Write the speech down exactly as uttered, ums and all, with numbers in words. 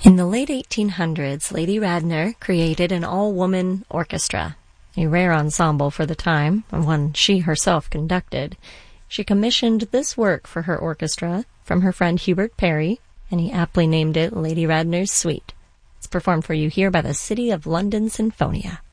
In the late eighteen hundreds, Lady Radner created an all-woman orchestra, a rare ensemble for the time, and one she herself conducted. She commissioned this work for her orchestra from her friend Hubert Parry, and he aptly named it Lady Radner's Suite. It's performed for you here by the City of London Sinfonia.